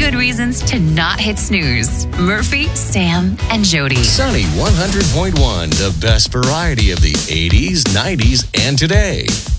good reasons to not hit snooze. Murphy, Sam, and Jody. Sunny 100.1, the best variety of the 80s, 90s, and today.